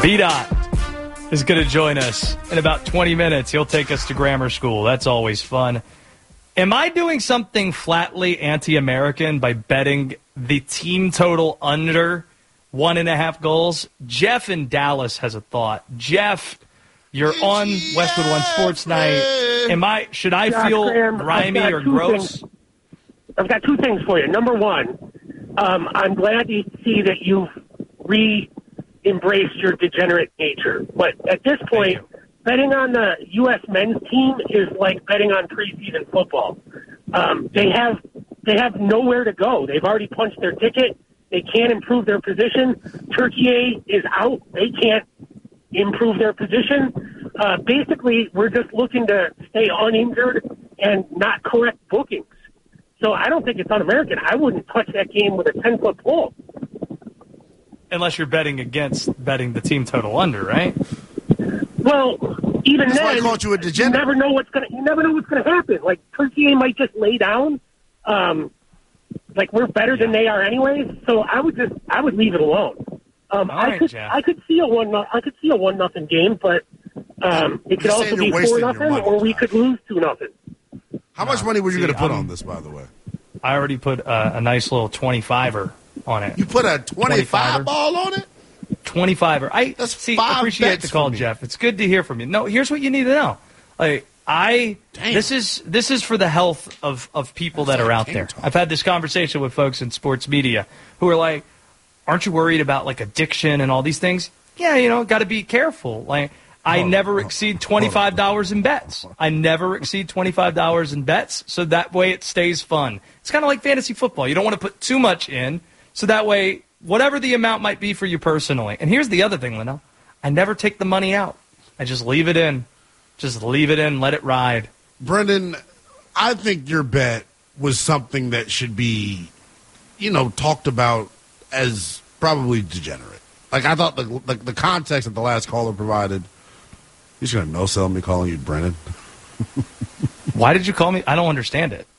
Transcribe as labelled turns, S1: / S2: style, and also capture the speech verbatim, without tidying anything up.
S1: B-Dot is going to join us in about twenty minutes. He'll take us to grammar school. That's always fun. Am I doing something flatly anti-American by betting the team total under one and a half goals? Jeff in Dallas has a thought. Jeff, you're on Westwood One Sports Night. Am I? Should I
S2: Josh
S1: feel
S2: Graham,
S1: grimy or
S2: two
S1: gross?
S2: Things. I've got two things for you. Number one, um, I'm glad to see that you've re-embraced your degenerate nature. But at this point, betting on the U S men's team is like betting on preseason football. Um, they have they have nowhere to go. They've already punched their ticket. They can't improve their position. Turkey is out. They can't improve their position. Uh, basically, we're just looking to stay uninjured and not correct bookings. So I don't think it's un-American. I wouldn't touch that game with a ten-foot pole.
S1: Unless you're betting against betting the team total under, right?
S2: Well, even
S3: That's
S2: then,
S3: why I called you a degenerate.
S2: You never know what's gonna. You never know what's gonna happen. Like Turkey might just lay down. Um, like we're better than they are anyways. So I would just I would leave it alone. Um,
S1: All
S2: I
S1: right,
S2: could
S1: Jeff.
S2: I could see a one I could see a one nothing game, but um, it could
S3: You're
S2: also
S3: saying
S2: be
S3: you're
S2: four
S3: wasting your
S2: nothing,
S3: money,
S2: or we
S3: Josh.
S2: could lose two nothing.
S3: How much money were you
S1: See,
S3: going to put
S1: I'm-
S3: on this, by the way?
S1: I already put a, a nice little twenty-fiver on it.
S3: You put a twenty-five
S1: twenty-fiver.
S3: ball on it?
S1: twenty-fiver. I
S3: That's
S1: see.
S3: five
S1: Appreciate
S3: bets
S1: the call,
S3: for me.
S1: Jeff. It's good to hear from you. No, here's what you need to know. Like I,
S3: Damn.
S1: this is this is for the health of of people
S3: That's
S1: that are
S3: like
S1: out
S3: king
S1: there.
S3: talk.
S1: I've had this conversation with folks in sports media who are like, "Aren't you worried about like addiction and all these things?" Yeah, you know, got to be careful. Like I
S3: Hold on,
S1: never
S3: hold on,
S1: exceed twenty-five dollars in bets. I never exceed twenty-five dollars in bets, so that way it stays fun. It's kind of like fantasy football. You don't want to put too much in, so that way whatever the amount might be for you personally. And here's the other thing, Linnell. I never take the money out. I just leave it in. Just leave it in, let it ride.
S3: Brendan, I think your bet was something that should be, you know, talked about as probably degenerate. Like, I thought the, the, the context that the last caller provided, he's going to no-sell me calling you Brendan.
S1: Why did you call me? I don't understand it.